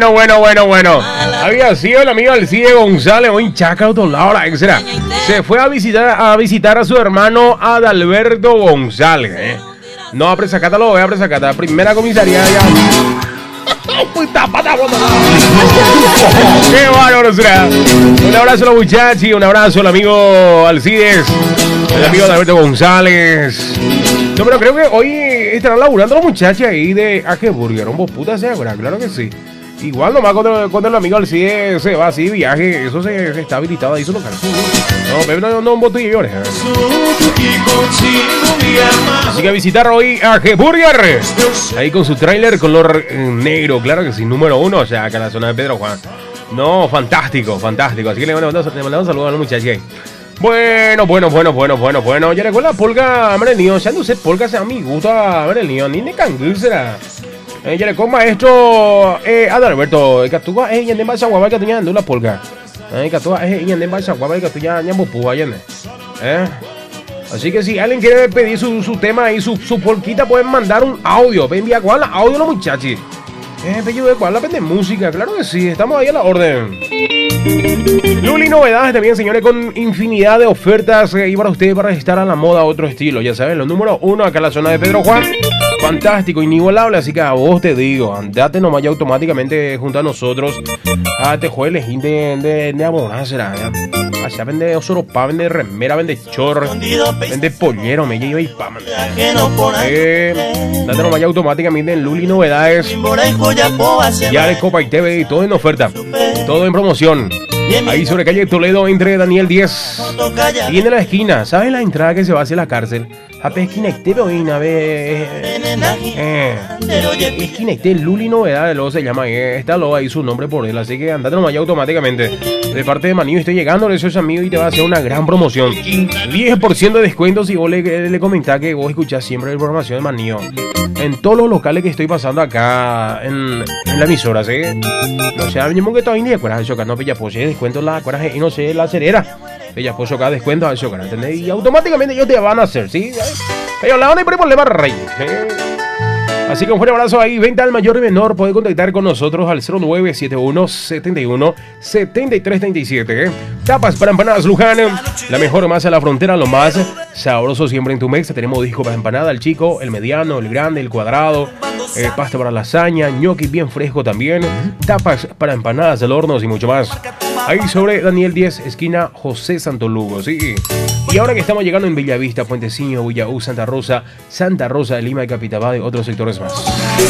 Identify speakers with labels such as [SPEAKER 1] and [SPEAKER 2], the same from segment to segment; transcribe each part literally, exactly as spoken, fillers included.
[SPEAKER 1] bueno, bueno, bueno, bueno. Había sido el amigo Alcide González, hoy chaca autolaura, etcétera. Se fue a visitar a visitar a su hermano Adalberto González, ¿eh? No, apresacátalo, voy a apresacatar. Primera comisaría ya. Qué bárbaro será. Un abrazo a los muchachos, un abrazo al amigo Alcides, el amigo Adalberto González. No, pero creo que hoy estarán laburando los muchachos ahí de Ajeburger. Un puta sea, claro que sí. Igual nomás cuando, cuando el amigo Alcides se va así de viaje, eso se, se está habilitado ahí su local. No, pero no, no un botillo, ¿eh? Así que a visitar hoy a Ajeburger. Ahí con su tráiler color negro, claro que sí, número uno, o sea, acá en la zona de Pedro Juan. No, fantástico, fantástico. Así que le mandamos, le mandamos un saludo a los muchachos ahí. Bueno, bueno, bueno, bueno, bueno, bueno. Ya recuerda polka, hombre, el niño. Ya no sé polka, sea mi gusto, hombre, el niño. Ni de cangú será. Eh, ya le con maestro eh, Adalberto. Que tú vas, eh, y en demás aguaba que tú ya andas la polka. Eh, que tú vas, eh, y en demás aguaba que tú ya ya bupu, allá, eh. Así que si alguien quiere pedir su, su tema y su, su polquita, pueden mandar un audio. Ven, envía cuál audio los muchachos. Eh, pero de cuál la pende música, claro que sí, estamos ahí a la orden. Luli Novedades también, señores, con infinidad de ofertas eh, y para ustedes para estar a la moda otro estilo, ya saben, los número uno acá en la zona de Pedro Juan. Fantástico, inigualable, así que a vos te digo, andate nomás ya automáticamente junto a nosotros. Ah, te juegues de, de, de abonar, será, ya. Allá vende osoropá, vende remera, vende chorro, vende pollero, me lleva y pa, man. Eh, date nomás ya automáticamente en Luli Novedades. Ya de Copa y T V y todo en oferta, todo en promoción. Ahí sobre calle Toledo entre Daniel diez. Y en la esquina, ¿sabes la entrada que se va hacia la cárcel? A esquina T V hoy una vez. Eh, esquina T Luli Novedades, luego se llama. Eh, está luego ahí su nombre por él, así que andate nomás ya automáticamente. De parte de Manío estoy llegando, eso es amigo y te va a hacer una gran promoción. diez por ciento de descuento si vos le, le comentás que vos escuchás siempre la información de Manío. En todos los locales que estoy pasando acá en, en la emisora, ¿sí? No sé, mismo que todavía ni de cuerdas de chocar, no, pues ya posee descuento la cuerdas y no sé, la cerera. Ella puede chocar descuento al chocar, ¿entendés? Y automáticamente ellos te van a hacer, ¿sí? Ellos le van a poner problema rey, ¿sí? Así que un fuerte abrazo ahí, venta al mayor y menor, puede contactar con nosotros al cero nueve siete uno, siete uno, siete tres tres siete. ¿eh? Tapas para empanadas Luján, la mejor masa a la frontera, lo más sabroso siempre en tu mesa. Tenemos disco para empanada, el chico, el mediano, el grande, el cuadrado, eh, pasta para lasaña, gnocchi bien fresco también, tapas para empanadas al horno y mucho más. Ahí sobre Daniel diez, esquina José Santolugo, ¿sí? Y ahora que estamos llegando en Bellavista, Puentecillo, Villaú, Santa Rosa, Santa Rosa de Lima y Capitabá y otros sectores más.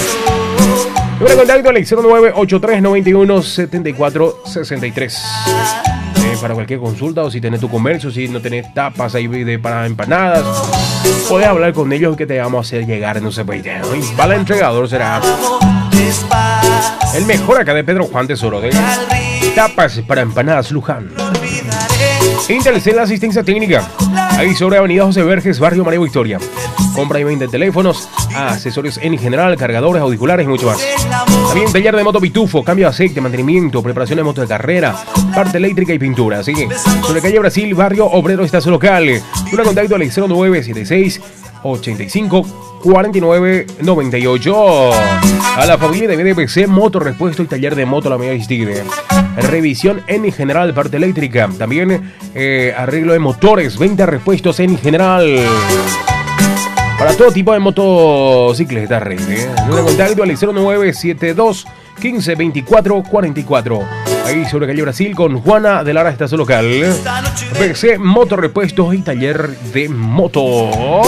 [SPEAKER 1] Número de contacto al cero nueve ocho tres nueve uno siete cuatro seis tres. Eh, para cualquier consulta o si tenés tu comercio, si no tenés tapas ahí de, para empanadas, podés hablar con ellos que te vamos a hacer llegar, no sé, pues, va la entregador, será el mejor acá de Pedro Juan Tesoro, ¿eh? Tapas para empanadas Luján. Intelecel la asistencia técnica. Ahí sobre Avenida José Verges, Barrio María Victoria. Compra y venta teléfonos, accesorios en general, cargadores, auriculares y mucho más. También taller de moto pitufo, cambio de aceite, mantenimiento, preparación de moto de carrera, parte eléctrica y pintura. Así que sobre calle Brasil, Barrio Obrero, estación local. Una contacto al cero nueve siete seis ochenta y cinco cuarenta y nueve noventa y ocho. A la familia de B D P C, moto, repuesto y taller de moto la media Steve. Revisión en general, parte eléctrica. También eh, arreglo de motores, venta repuestos en general. Para todo tipo de motocicletas, rey. ¿eh? Un contacto al cero nueve siete dos quince veinticuatro cuarenta y cuatro. Ahí sobre calle Brasil con Juana de Lara, estación local. P C, moto, repuestos y taller de moto.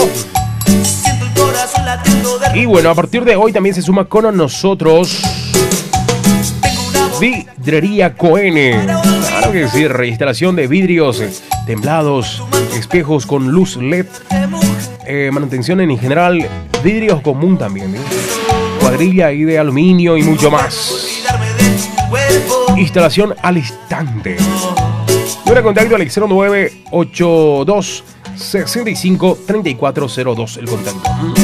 [SPEAKER 1] Y bueno, a partir de hoy también se suma con nosotros Vidrería Cohen. Claro que sí, reinstalación de vidrios templados, espejos con luz L E D, eh, manutención en general, vidrios común también, ¿eh? Cuadrilla ahí de aluminio y mucho más. Instalación al instante. Número de contacto al cero nueve ocho dos sesenta y cinco treinta y cuatro cero dos, el contacto.